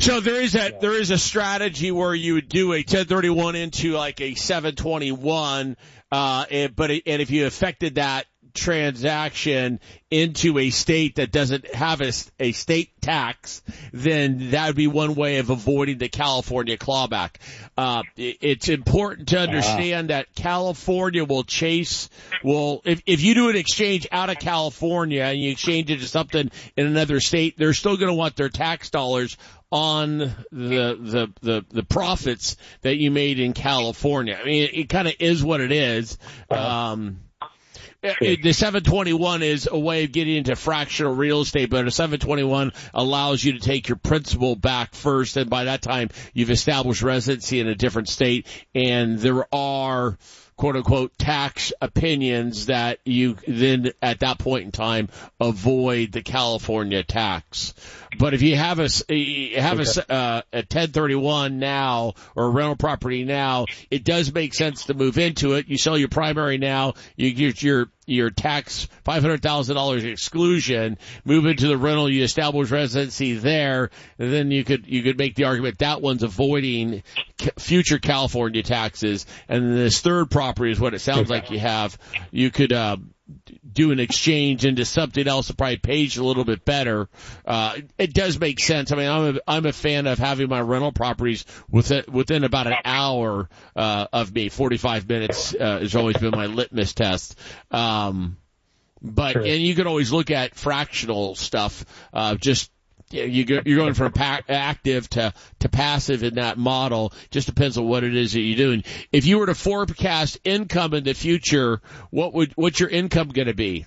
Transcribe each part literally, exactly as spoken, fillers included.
So there is a there is a strategy where you would do a ten thirty-one into like a seven twenty-one, uh, and, but it, and if you affected that transaction into a state that doesn't have a, a state tax, then that would be one way of avoiding the California clawback. Uh, it, it's important to understand that California will chase, will, if, if you do an exchange out of California and you exchange it to something in another state, they're still going to want their tax dollars on the, the, the, the profits that you made in California. I mean, it, it kind of is what it is. Um, The seven twenty-one is a way of getting into fractional real estate, but a seven twenty-one allows you to take your principal back first, and by that time you've established residency in a different state, and there are quote-unquote tax opinions that you then at that point in time avoid the California tax. But if you have a, you have okay. a, uh, a ten thirty-one now or a rental property now, it does make sense to move into it. You sell your primary now, you get your your tax five hundred thousand dollars exclusion, move into the rental, you establish residency there, and then you could you could make the argument that one's avoiding ca- future California taxes. And this third property is what it sounds like you have. You could uh, do an exchange into something else that probably pays you a little bit better. Uh, it does make sense. I mean, I'm a, I'm a fan of having my rental properties within, within about an hour, uh, of me. forty-five minutes, uh, has always been my litmus test. Um, but, sure. And you can always look at fractional stuff, uh, just, you go, you're going from pa- active to, to passive in that model. Just depends on what it is that you're doing. If you were to forecast income in the future, what would, what's your income going to be?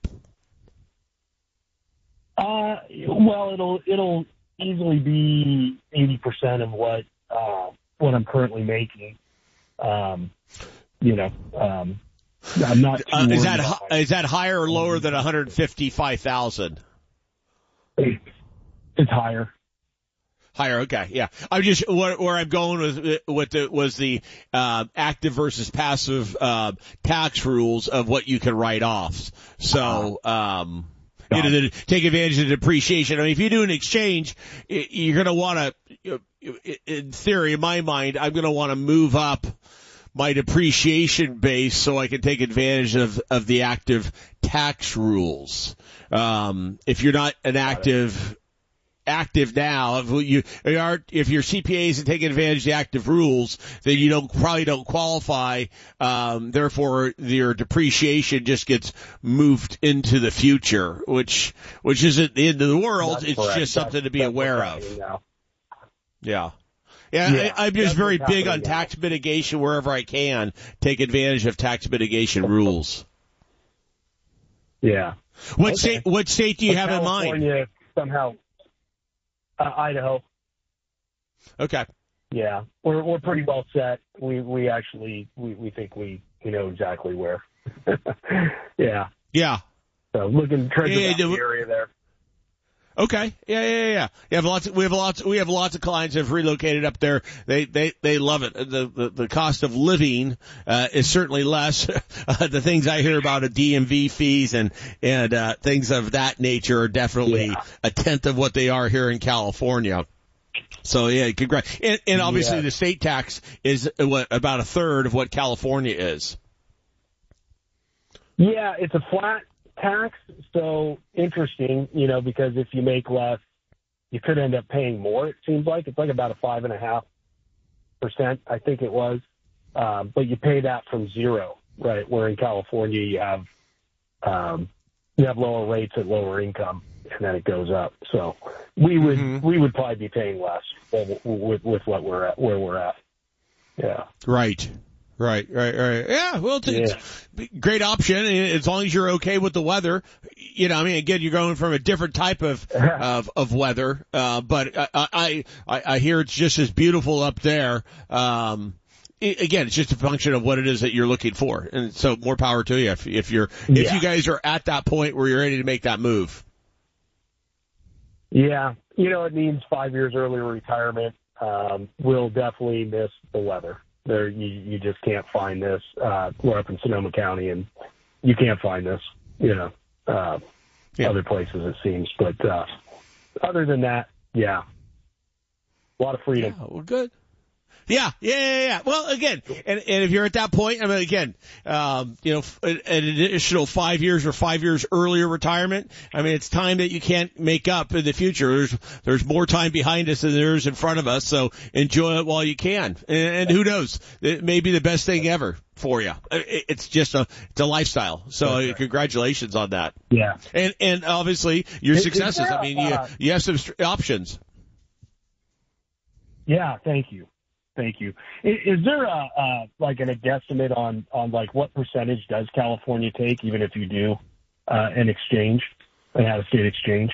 Uh, well, it'll, it'll easily be eighty percent of what, uh, what I'm currently making. Um, you know, um, I'm not, uh, is that, is that higher or lower than one hundred fifty-five thousand? It's higher. Higher, okay, yeah. I'm just where, where I'm going with with the was the uh, active versus passive uh, tax rules of what you can write off. So, um, you know, to take advantage of the depreciation. I mean, if you do an exchange, you're going to want to, in theory, in my mind, I'm going to want to move up my depreciation base so I can take advantage of of the active tax rules. Um, if you're not an active active now, if you are, if your C P A isn't taking advantage of the active rules, then you don't probably don't qualify. Um, therefore, your depreciation just gets moved into the future, which which isn't the end of the world. That's it's correct. Just something that's, to be aware of. Now. Yeah. Yeah, yeah, I, I'm just very big on now. Tax mitigation wherever I can. Take advantage of tax mitigation rules. Yeah. What okay. state? What state do you but have California in mind? Somehow. Uh, Idaho. Okay. Yeah, we're we're pretty well set. We we actually we, we think we, we know exactly where. yeah. Yeah. So looking trying yeah, to the area there. Okay. Yeah, yeah, yeah. You have lots. Of, we have lots. We have lots of clients that have relocated up there. They they they love it. The the, the cost of living uh, is certainly less. uh, the things I hear about a D M V fees and and uh, things of that nature are definitely yeah. a tenth of what they are here in California. So yeah, congrats. And, and obviously yeah. the state tax is what about a third of what California is. Yeah, it's a flat tax, so interesting, you know, because if you make less, you could end up paying more. It seems like it's like about a five and a half percent, I think it was, uh, but you pay that from zero, right? Where in California you have um, you have lower rates at lower income, and then it goes up. So we would mm-hmm. we would probably be paying less with, with with what we're at where we're at. Yeah. Right. Right, right, right. Yeah, well, it's, yeah. it's a great option as long as you're okay with the weather. You know, I mean, again, you're going from a different type of of, of weather, uh, but I, I I I hear it's just as beautiful up there. Um, it, again, it's just a function of what it is that you're looking for, and so more power to you if if you're if yeah. you guys are at that point where you're ready to make that move. Yeah, you know, it means five years earlier retirement. Um, we'll definitely miss the weather. There, you, you just can't find this. Uh, we're up in Sonoma County, and you can't find this, you know, uh, yeah. other places it seems. But uh, other than that, yeah. A lot of freedom. Yeah, well, good. Yeah, yeah, yeah, yeah. Well, again, and, and if you're at that point, I mean, again, um, you know, an additional five years or five years earlier retirement, I mean, it's time that you can't make up in the future. There's, there's more time behind us than there is in front of us, so enjoy it while you can. And, and who knows? It may be the best thing ever for you. It's just a, it's a lifestyle. So right. Congratulations on that. Yeah. And, and obviously your is, successes. Is there, I mean, uh, you, you have some options. Yeah, thank you. Thank you. Is, is there a, uh, like an, a guesstimate on, on like what percentage does California take, even if you do uh, an exchange, an out-of-state exchange?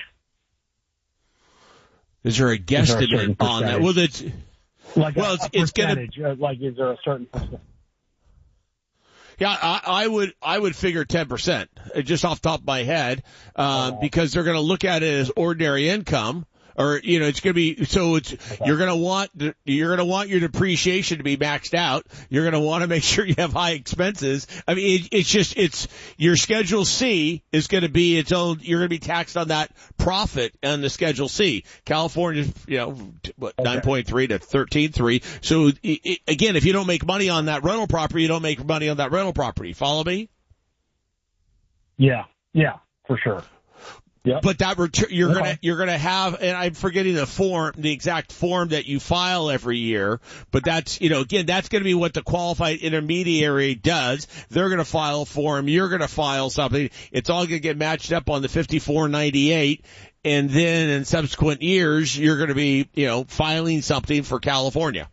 Is there a guesstimate on that? Well, it's like well, a, it's, a it's percentage. gonna. Uh, like, is there a certain percent? Yeah, I, I would I would figure ten percent just off the top of my head, uh, oh. because they're going to look at it as ordinary income. Or, you know, it's going to be, so it's, okay. you're going to want, you're going to want your depreciation to be maxed out. You're going to want to make sure you have high expenses. I mean, it, it's just, it's, your Schedule C is going to be its own, you're going to be taxed on that profit on the Schedule C. California's, you know, what, okay. nine point three to thirteen point three. So, it, it, again, if you don't make money on that rental property, you don't make money on that rental property. Follow me? Yeah, yeah, for sure. Yep. But that return, you're okay. gonna, you're gonna have, and I'm forgetting the form, the exact form that you file every year, but that's, you know, again, that's gonna be what the qualified intermediary does. They're gonna file a form, you're gonna file something, it's all gonna get matched up on the fifty-four ninety-eight, and then in subsequent years, you're gonna be, you know, filing something for California.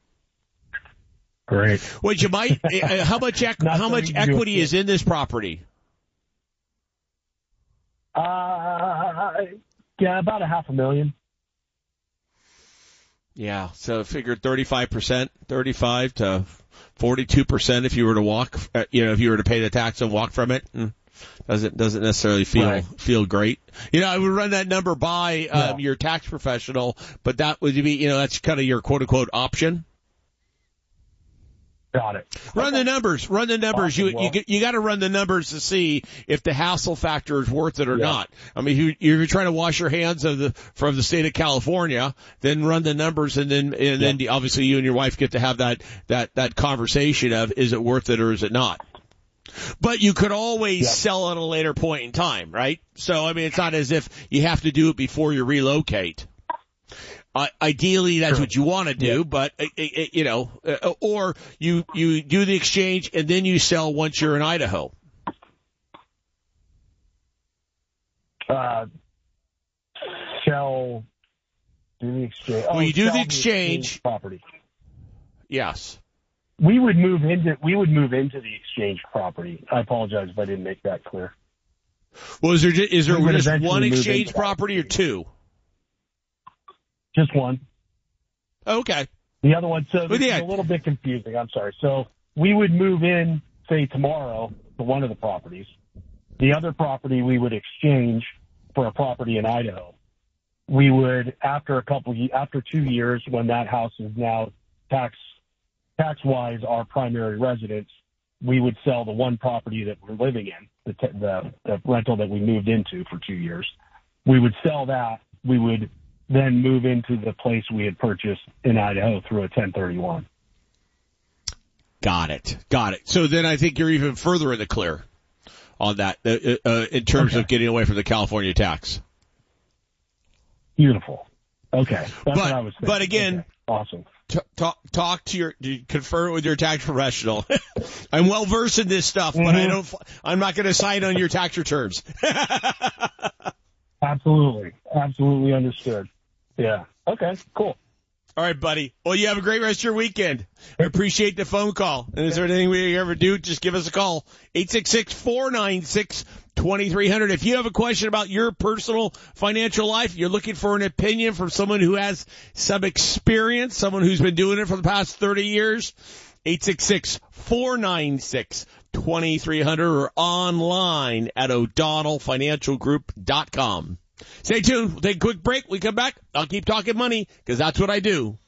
Great. What you might, how much, equ- how much equity is in this property? Uh, yeah, about a half a million. Yeah, so figure thirty-five percent, thirty-five to forty-two percent if you were to walk, you know, if you were to pay the tax and walk from it. Doesn't, doesn't necessarily feel, right. feel great. You know, I would run that number by, um, yeah. your tax professional, but that would be, you know, that's kind of your quote unquote option. Got it. Run okay. the numbers. Run the numbers. Awesome. You well, you you got to run the numbers to see if the hassle factor is worth it or yeah. not. I mean, if you, you're trying to wash your hands of the from the state of California, then run the numbers, and then and yeah. then obviously you and your wife get to have that that that conversation of is it worth it or is it not. But you could always yeah. sell at a later point in time, right? So I mean, it's not as if you have to do it before you relocate. Uh, ideally, that's sure. what you want to do, yeah. but uh, uh, you know, uh, or you you do the exchange and then you sell once you're in Idaho. Uh, sell, do the exchange. Well, oh, you do the the exchange. exchange property. Yes. We would move into we would move into the exchange property. I apologize if I didn't make that clear. Well, is there is there we just one exchange property or two? Just one. Okay. The other one, so well, it's yeah. a little bit confusing. I'm sorry. So we would move in, say, tomorrow to one of the properties. The other property we would exchange for a property in Idaho. We would, after a couple, after two years, when that house is now tax tax-wise our primary residence, we would sell the one property that we're living in, the, t- the the rental that we moved into for two years. We would sell that. We would then move into the place we had purchased in Idaho through a ten thirty-one. Got it. Got it. So then I think you're even further in the clear on that uh, uh, in terms okay. of getting away from the California tax. Beautiful. Okay. That's but, what I was thinking. But again, okay. Awesome. T- talk, talk to your, confer with your tax professional. I'm well versed in this stuff, mm-hmm. but I don't, I'm not going to sign on your tax returns. Absolutely. Absolutely understood. Yeah. Okay, cool. All right, buddy. Well, you have a great rest of your weekend. I appreciate the phone call. And is there anything we ever do, just give us a call. eight six six, four nine six, two three zero zero. If you have a question about your personal financial life, you're looking for an opinion from someone who has some experience, someone who's been doing it for the past thirty years, eight six six, four nine six, two three zero zero or online at O'Donnell Financial Group dot com. Stay tuned. We'll take a quick break. We come back. I'll keep talking money because that's what I do.